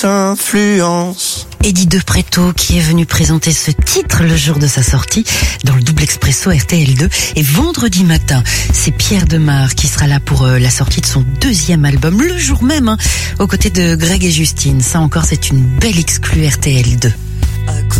influence. Eddie De Pretto qui est venu présenter ce titre le jour de sa sortie dans le Double Expresso RTL2. Et vendredi matin, c'est Pierre Demar qui sera là pour la sortie de son deuxième album, le jour même, aux côtés de Greg et Justine. Ça encore, c'est une belle exclue RTL2.